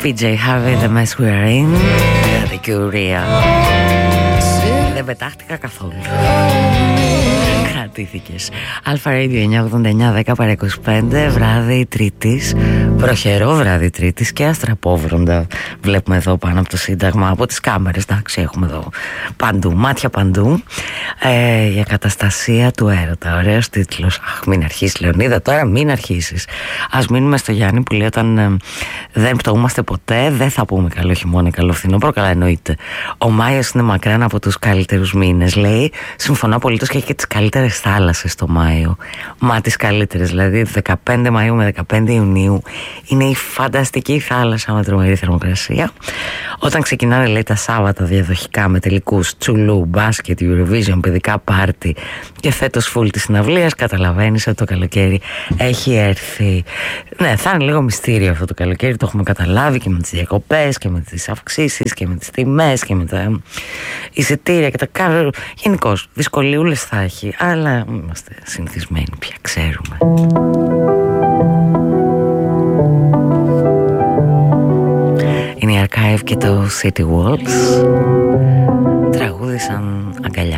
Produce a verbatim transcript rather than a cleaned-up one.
πι τζέι Harvey, The Mess We're In, The Curia. Δεν πετάχτηκα καθόλου. Κρατήθηκες. Αλφα Radio εννιακόσια ογδόντα εννιά δέκα παρά είκοσι πέντε, βράδυ Τρίτης, βροχερό βράδυ Τρίτης και αστραπόβροντα. Βλέπουμε εδώ πάνω από το Σύνταγμα, από τις κάμερες, εντάξει, έχουμε εδώ παντού, μάτια παντού. Ε, η ακαταστασία του έρωτα, ωραίος τίτλος. Αχ, μην αρχίσεις Λεωνίδα, τώρα μην αρχίσεις. Ας μείνουμε στο Γιάννη που λέει όταν ε, δεν πτωούμαστε ποτέ, δεν θα πούμε καλό χειμώνα, καλό φθινόπωρο, καλά εννοείται. Ο Μάιος είναι μακράν από τους καλύτερους μήνες, λέει. Συμφωνώ απολύτως και έχει και τις καλύτερες θάλασσες το Μάιο. Μα τις καλύτερες, δηλαδή δεκαπέντε Μαΐου με δεκαπέντε Ιουνίου είναι η φανταστική θάλασσα με τρομερή θερμοκρασία. Όταν ξεκινάνε, λέει, τα Σάββατα διαδοχικά με τελικούς τσουλού, μπάσκετ, Eurovision, παιδικά πάρτι και φέτος φουλ της συναυλίας, καταλαβαίνεις ότι το καλοκαίρι έχει έρθει. Ναι, θα είναι λίγο μυστήριο αυτό το καλοκαίρι, το έχουμε καταλάβει και με τις διακοπές και με τις αυξήσεις και με τις τιμές και με τα εισιτήρια και τα κάρτα. Γενικώς δυσκολιούλες θα έχει, αλλά είμαστε συνηθισμένοι πια, ξέρουμε. Είναι η Archive και το City Walls. Τραγούδισαν αγκαλιά.